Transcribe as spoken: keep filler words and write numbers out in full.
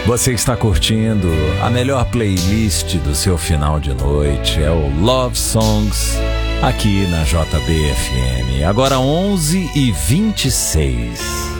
Você está curtindo a melhor playlist do seu final de noite. É o Love Songs aqui na J B F M. Agora onze e vinte e seis.